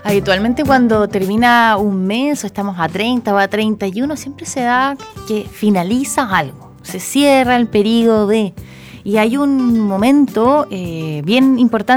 Habitualmente cuando termina un mes o estamos a 30 o a 31, siempre se da que finaliza algo, se cierra el periodo de... Y hay un momento bien importante